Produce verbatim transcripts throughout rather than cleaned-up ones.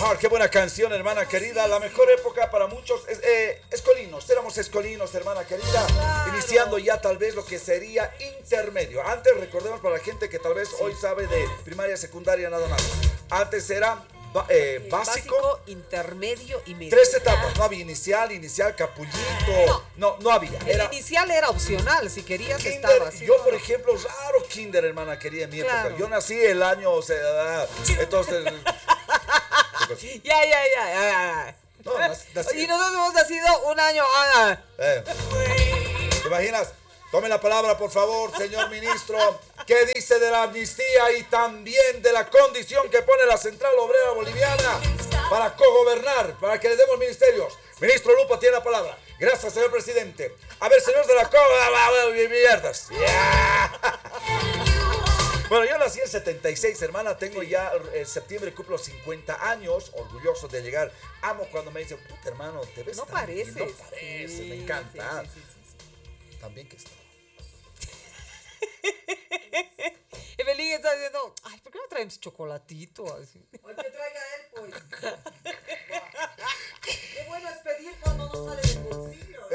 Heart, qué buena canción, hermana querida. La mejor época para muchos es, eh, escolinos. Éramos escolinos, hermana querida. Claro. Iniciando ya tal vez lo que sería intermedio. Antes, recordemos para la gente que tal vez sí. hoy sabe de primaria, secundaria, nada más. Antes era eh, eh, básico, básico, intermedio y medio. Tres etapas. No había inicial, inicial, capullito. No, no, no había. El era, inicial era opcional. Si querías, kinder, estabas. ¿sí? Yo, por ejemplo, raro kinder, hermana querida, en mi claro. época. Yo nací el año, o sea, entonces... Ya, ya, ya, ya, ya. No, nací... Y nosotros hemos nacido un año. Ah, eh. ¿Te imaginas? Tome la palabra, por favor, señor ministro. ¿Qué dice de la amnistía y también de la condición que pone la Central Obrera Boliviana para cogobernar, para que le demos ministerios? Ministro Lupo tiene la palabra. Gracias, señor presidente. A ver, señor de la coga, mierdas. Yeah. Bueno, yo nací en setenta y seis, hermana, tengo ya, en septiembre cumplo cincuenta años, orgulloso de llegar. Amo cuando me dicen, puta hermano, te ves no tan pareces. bien, no pareces, sí, me encanta. Sí, sí, sí, sí. También que estaba. Evelyn está diciendo, ay, ¿por qué no traemos chocolatito? Así. Hoy que traiga él, pues. Qué bueno es pedir cuando no sale del bolsillo.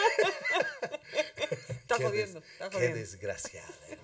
Está qué jodiendo, des, está jodiendo. Qué desgraciada.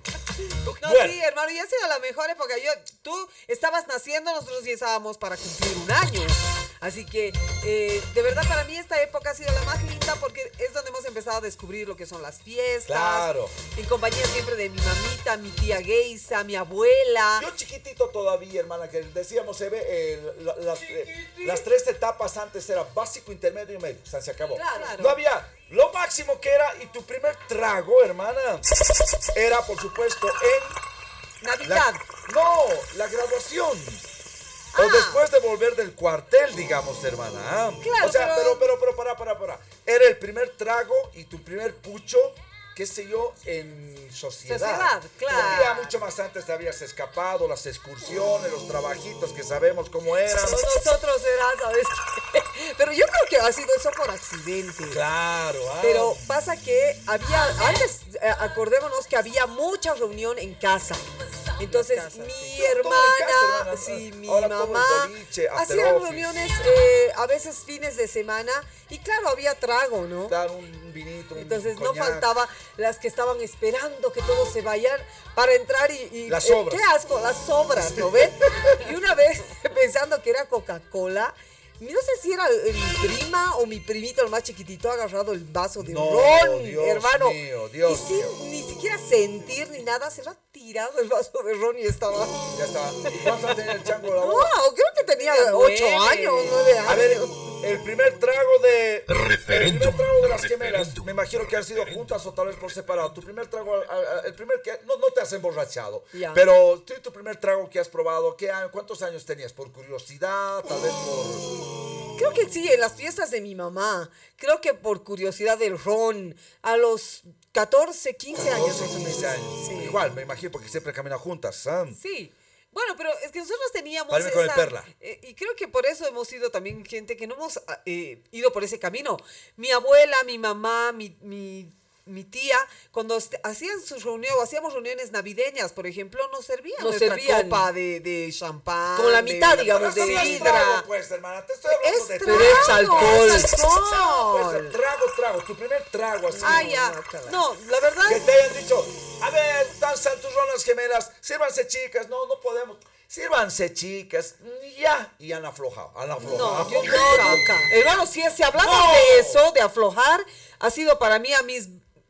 No, bueno. Sí, hermano, ya ha sido la mejor época. Yo, tú estabas naciendo, nosotros ya estábamos para cumplir un año. Así que, eh, de verdad, para mí esta época ha sido la más linda porque es donde hemos empezado a descubrir lo que son las fiestas. Claro. En compañía siempre de mi mamita, mi tía Geisa, mi abuela. Yo chiquitito todavía, hermana, que decíamos, se ve, eh, la, las, eh, las tres etapas antes era básico, intermedio y medio. O sea, se acabó. Claro. No había lo máximo que era, y tu primer trago, hermana, era, por supuesto, en... Navidad. La, no, la graduación. Ah. O después de volver del cuartel, digamos, hermana. Claro, o sea, pero, pero, pero, para, para, para. Era el primer trago y tu primer pucho, qué sé yo, en sociedad. Sociedad, claro. Todavía mucho más antes te habías escapado, las excursiones, los trabajitos que sabemos cómo eran. Nosotros era, ¿sabes qué? Pero yo creo que ha sido eso por accidente. Claro. Ah. Pero pasa que había, antes, eh, acordémonos que había mucha reunión en casa. Entonces, casa, mi sí. hermana, casa, hermana, sí, mi Ahora mamá, boliche, hacían reuniones eh, a veces fines de semana y claro, había trago, ¿no? Claro, un vinito, un Entonces coñac. No faltaba las que estaban esperando que todos se vayan para entrar y... y las sobras. Eh, qué asco, las sobras, ¿no ven? Y una vez, pensando que era Coca-Cola, no sé si era mi prima o mi primito, el más chiquitito, ha agarrado el vaso de no, ron, Dios hermano. Mío, Dios y sin mío. ni siquiera sentir ni nada, se lo ha tirado el vaso de ron y estaba... Ya estaba. ¿Y cuántos años tenía el chango de la No, boca? creo que tenía ocho años, nueve años. A ver, el primer trago de... Referéndum. El primer trago de las Referéndum. gemelas, me imagino que han sido juntas o tal vez por separado. Tu primer trago, el primer que... No, no te has emborrachado, ya. pero tú, tu primer trago que has probado, ¿qué año, ¿cuántos años tenías? ¿Por curiosidad? Tal vez por... Creo que sí, en las fiestas de mi mamá. Creo que por curiosidad del ron. A los catorce, quince años. catorce, quince años. Sí. Igual, me imagino, porque siempre caminan juntas. ¿eh? Sí. Bueno, pero es que nosotros teníamos Párame esa... con el Perla. Eh, y creo que por eso hemos sido también gente que no hemos eh, ido por ese camino. Mi abuela, mi mamá, mi... mi mi tía, cuando hacían sus reuniones, o hacíamos reuniones navideñas, por ejemplo, nos servían nos nuestra servían. copa de, de champán. Con la mitad, de, digamos, de sidra. Pues, hermana, te estoy hablando es de trago, Pero es alcohol. es alcohol. Pues, trago, trago, tu primer trago así. Ah, ya. No, la verdad. Que te hayan dicho, a ver, danzan tus ronas gemelas, sírvanse chicas, no, no podemos. Sírvanse chicas, y ya, y han aflojado, han aflojado. No, yo no, nunca. Hermano, si, si hablamos no. de eso, de aflojar, ha sido para mí a mis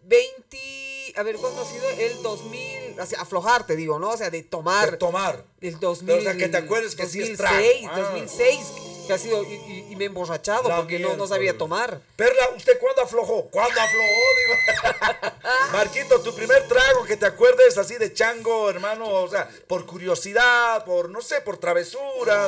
veinte, a ver, ¿cuándo ha sido? El dos mil, o sea, aflojar, te digo, ¿no? O sea, de tomar. De tomar. El dos mil. Pero, o sea, que te acuerdes que dos mil seis, sí es trago. Ah. dos mil seis, que ha sido, y, y, y me he emborrachado La porque no, no sabía tomar. Perla, ¿usted cuándo aflojó? ¿Cuándo aflojó? Digo. Marquito, tu primer trago que te acuerdes así de chango, hermano, o sea, por curiosidad, por, no sé, por travesura.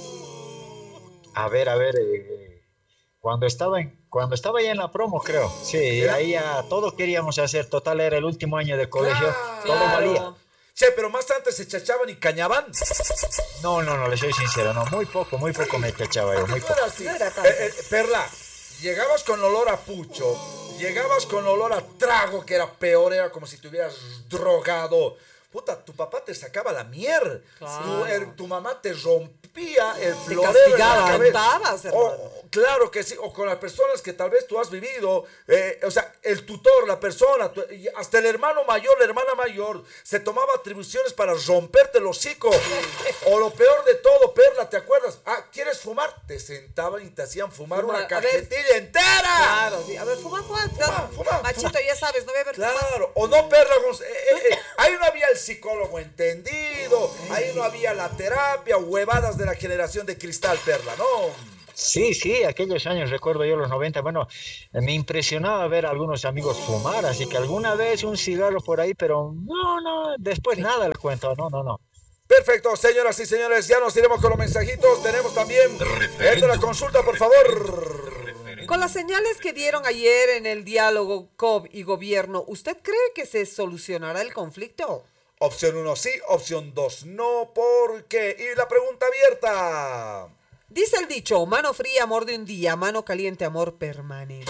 A ver, a ver, eh, cuando estaba en, cuando estaba ya en la promo, creo, sí, ¿era? Ahí ya todo queríamos hacer, total era el último año de colegio, claro. todo valía. Sí, pero más antes se chachaban y cañaban. No, no, no, le soy sincero, no, muy poco, muy poco me chachaba yo, muy no poco. era así. No era tanto. Eh, eh, Perla, llegabas con olor a pucho, llegabas con olor a trago, que era peor, era como si te hubieras drogado. puta, tu papá te sacaba la mierda. Claro. Tu, el- tu mamá te rompía el Te florero en la castigaba, cabeza. andabas, hermano. O- claro que sí, o con las personas que tal vez tú has vivido, eh, o sea, el tutor, la persona, tu- y hasta el hermano mayor, la hermana mayor, se tomaba atribuciones para romperte el hocico. O lo peor de todo, Perla, ¿te acuerdas? Ah, ¿quieres fumar? Te sentaban y te hacían fumar, Fumar, una a ver. cajetilla entera. Claro, sí. A ver, fuma, fuma. Fuma, fuma, Machito, fuma. ya sabes, no voy a ver. Claro, o no, Perla, Gonz- eh, eh, eh, ahí no había el psicólogo entendido, ahí no había la terapia, huevadas de la generación de cristal, Perla, ¿no? Sí, sí, aquellos años, recuerdo yo los noventa, bueno, eh, me impresionaba ver a algunos amigos fumar, así que alguna vez un cigarro por ahí, pero no, no, después nada le cuento, no, no, no. Perfecto, señoras y señores, ya nos iremos con los mensajitos. Tenemos también el de la consulta, por favor. Con las señales que dieron ayer en el diálogo C O B y gobierno, ¿usted cree que se solucionará el conflicto? Opción uno sí, opción dos no, ¿por qué? Y la pregunta abierta. Dice el dicho, mano fría, amor de un día, mano caliente, amor permanente.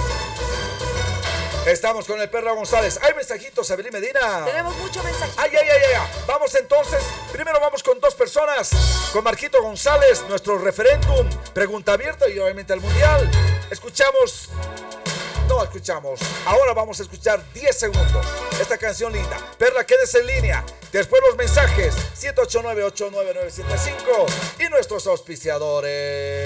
Estamos con el Perla González. ¿Hay mensajitos, Evelyn Medina? Tenemos mucho mensajito. Ay, ay, ay, ay, ay. Vamos entonces. Primero vamos con dos personas. Con Marquito González, nuestro referéndum. Pregunta abierta y obviamente el mundial. Escuchamos. No escuchamos. Ahora vamos a escuchar diez segundos. Esta canción linda. Perla, quédese en línea. Después los mensajes. siete ocho nueve, ocho nueve nueve siete cinco. Y nuestros auspiciadores.